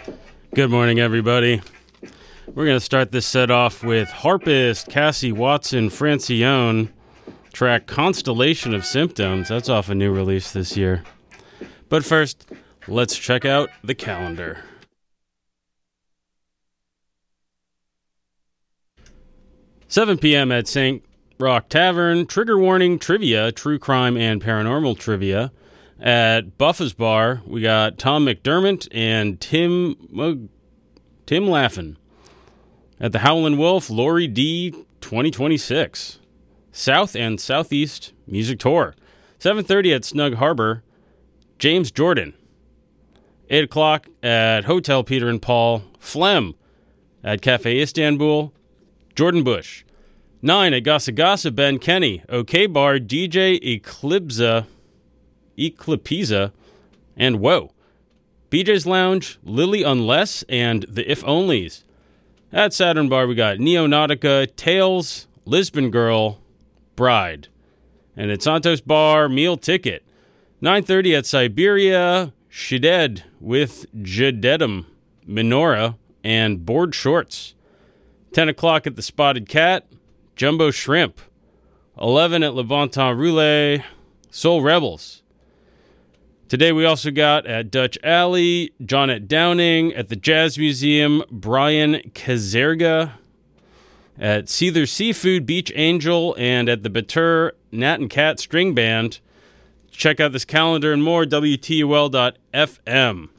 Good morning, everybody. We're going to start this set off with harpist Cassie Watson Francione, track Constellation of Symptoms. That's off a new release this year. But first, let's check out the calendar. $7 p.m. at St. Rock Tavern, Trigger Warning Trivia, True Crime and Paranormal Trivia. At Buffa's Bar, we got Tom McDermott and Tim Laffin. At the Howlin' Wolf, Lori D. 2026. South and Southeast Music Tour. 7:30 at Snug Harbor, James Jordan. 8 o'clock at Hotel Peter and Paul, Phlegm. At Cafe Istanbul, Jordan Bush. 9 at Gasa Gasa, Ben Kenny. OK Bar, DJ Eclipse, and Whoa. BJ's Lounge, Lily Unless, and the If Onlys. At Saturn Bar, we got Neonautica, Tales, Lisbon Girl, Bride. And at Santos Bar, Meal Ticket. 9:30 at Siberia, Sheded with Jededum, Menorah, and Board Shorts. 10 o'clock at the Spotted Cat, Jumbo Shrimp. 11 at Levantin Roulette, Soul Rebels. Today we also got at Dutch Alley, Johnette Downing. At the Jazz Museum, Brian Kazerga. At Seether Seafood, Beach Angel. And at the Batur, Nat and Cat String Band. Check out this calendar and more, WTUL.FM.